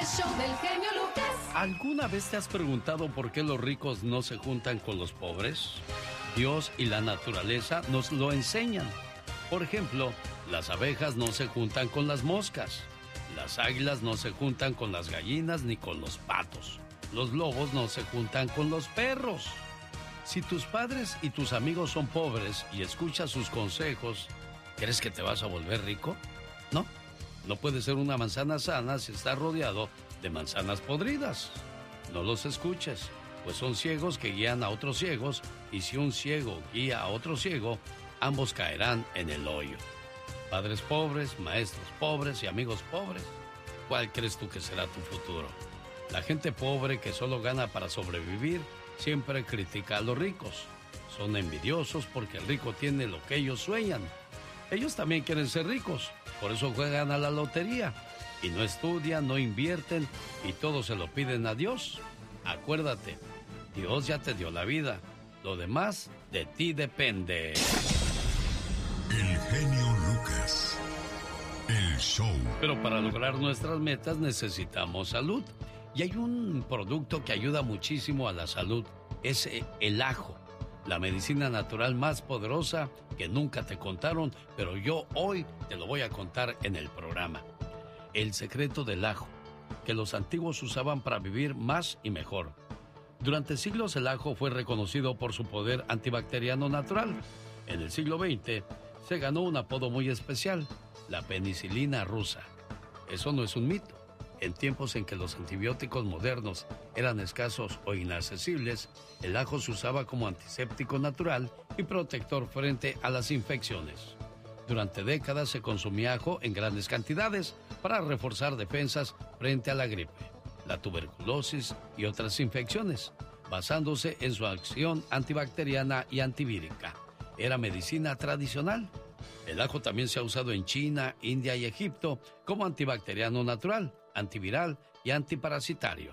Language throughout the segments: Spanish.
show del genio Lucas. ¿Alguna vez te has preguntado por qué los ricos no se juntan con los pobres? Dios y la naturaleza nos lo enseñan. Por ejemplo, las abejas no se juntan con las moscas. Las águilas no se juntan con las gallinas ni con los patos. Los lobos no se juntan con los perros. Si tus padres y tus amigos son pobres y escuchas sus consejos, ¿crees que te vas a volver rico? No. No puedes ser una manzana sana si estás rodeado de manzanas podridas. No los escuches, pues son ciegos que guían a otros ciegos, y si un ciego guía a otro ciego, ambos caerán en el hoyo. Padres pobres, maestros pobres y amigos pobres, ¿cuál crees tú que será tu futuro? La gente pobre que solo gana para sobrevivir siempre critica a los ricos. Son envidiosos porque el rico tiene lo que ellos sueñan. Ellos también quieren ser ricos, por eso juegan a la lotería. Y no estudian, no invierten y todo se lo piden a Dios. Acuérdate, Dios ya te dio la vida. Lo demás de ti depende. El genio Lucas. El show. Pero para lograr nuestras metas necesitamos salud. Y hay un producto que ayuda muchísimo a la salud. Es el ajo. La medicina natural más poderosa que nunca te contaron, pero yo hoy te lo voy a contar en el programa. El secreto del ajo, que los antiguos usaban para vivir más y mejor. Durante siglos el ajo fue reconocido por su poder antibacteriano natural. En el siglo XX se ganó un apodo muy especial, la penicilina rusa. Eso no es un mito. En tiempos en que los antibióticos modernos eran escasos o inaccesibles, el ajo se usaba como antiséptico natural y protector frente a las infecciones. Durante décadas se consumía ajo en grandes cantidades para reforzar defensas frente a la gripe, la tuberculosis y otras infecciones, basándose en su acción antibacteriana y antivírica. Era medicina tradicional. El ajo también se ha usado en China, India y Egipto como antibacteriano natural, antiviral y antiparasitario.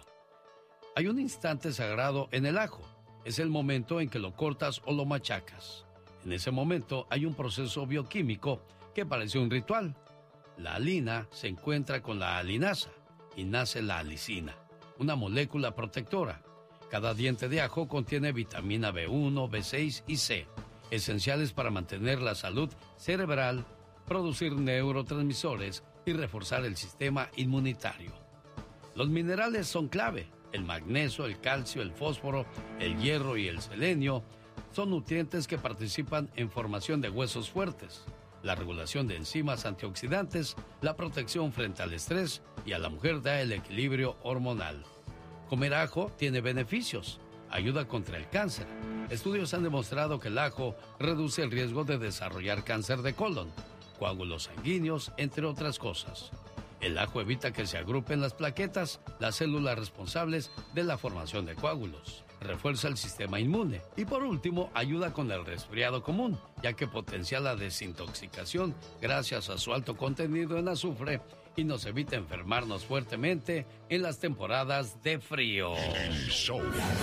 Hay un instante sagrado en el ajo. Es el momento en que lo cortas o lo machacas. En ese momento hay un proceso bioquímico que parece un ritual. La alina se encuentra con la alinasa y nace la alicina, una molécula protectora. Cada diente de ajo contiene vitamina B1, B6 y C, esenciales para mantener la salud cerebral, producir neurotransmisores y reforzar el sistema inmunitario. Los minerales son clave. El magnesio, el calcio, el fósforo, el hierro y el selenio son nutrientes que participan en formación de huesos fuertes, la regulación de enzimas antioxidantes, la protección frente al estrés y a la mujer da el equilibrio hormonal. Comer ajo tiene beneficios. Ayuda contra el cáncer. Estudios han demostrado que el ajo reduce el riesgo de desarrollar cáncer de colon, coágulos sanguíneos, entre otras cosas. El ajo evita que se agrupen las plaquetas, las células responsables de la formación de coágulos. Refuerza el sistema inmune. Y por último, ayuda con el resfriado común, ya que potencia la desintoxicación gracias a su alto contenido en azufre y nos evita enfermarnos fuertemente en las temporadas de frío. El show.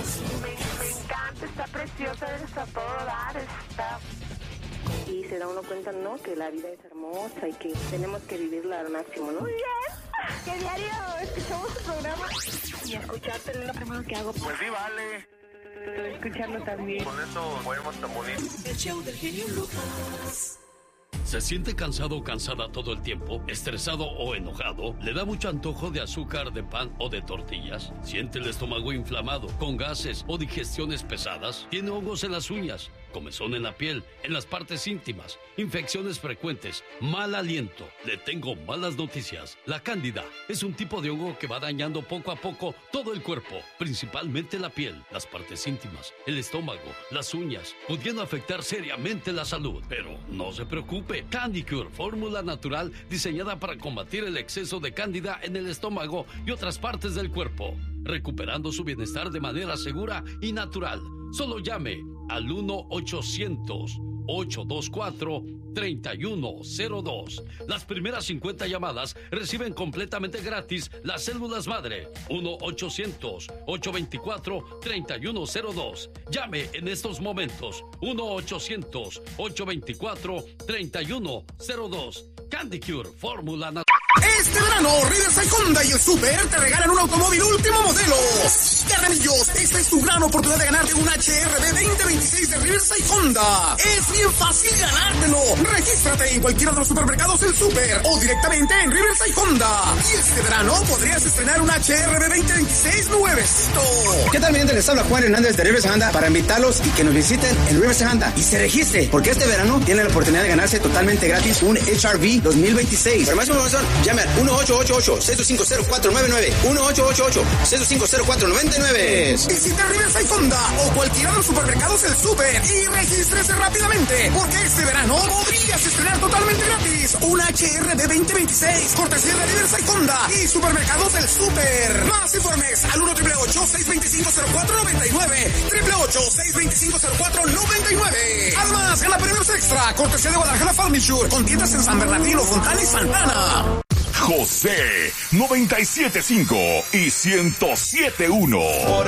Me encanta, está preciosa, está a todo dar, está... Y se da uno cuenta, ¿no? Que la vida es hermosa y que tenemos que vivirla al máximo, ¿no? Muy bien. Que diario escuchamos su programa. Y escucharte es lo primero que hago. Pues sí, vale. Escucharlo también. Con eso podemos tan bonito. El show del genio Lucas. ¿Se siente cansado o cansada todo el tiempo? ¿Estresado o enojado? ¿Le da mucho antojo de azúcar, de pan o de tortillas? ¿Siente el estómago inflamado, con gases o digestiones pesadas? ¿Tiene hongos en las uñas, comezón en la piel, en las partes íntimas, infecciones frecuentes, mal aliento? Le tengo malas noticias. La cándida es un tipo de hongo que va dañando poco a poco todo el cuerpo, principalmente la piel, las partes íntimas, el estómago, las uñas, pudiendo afectar seriamente la salud. Pero no se preocupe. Candy Cure, fórmula natural diseñada para combatir el exceso de cándida en el estómago y otras partes del cuerpo, recuperando su bienestar de manera segura y natural. Solo llame al 1-800-824-3102. Las primeras 50 llamadas reciben completamente gratis las células madre. 1-800-824-3102. Llame en estos momentos. 1-800-824-3102. Candy Cure, fórmula natural. Este verano, Riverside Honda y el Super te regalan un automóvil último modelo. Carnamillos, esta es tu gran oportunidad de ganarte un HRV 2026 de Riverside Honda. Es bien fácil ganártelo. Regístrate en cualquiera de los supermercados El Super o directamente en Riverside Honda. Y este verano podrías estrenar un HRV 2026 nuevecito. ¿Qué tal, mi gente? Les habla Juan Hernández de Riverside Honda para invitarlos y que nos visiten en Riverside Honda y se registre, porque este verano tienen la oportunidad de ganarse totalmente gratis un HRV 2026. Para más información, llame al 1-888-625-0499, 1-888-625-0499. Visita Riverside Honda o cualquiera de los supermercados El Super y regístrese rápidamente, porque este verano podrías estrenar totalmente gratis un HRV 2026, cortesía de Riverside Honda y supermercados El Super. Más informes al 1-888-625-0499, 888-625-0499. Además, gana premios extra, cortesía de Guadalajara Furniture, con tiendas en San Bernardino, Fontana y Santana. José 97.5 y 107.1.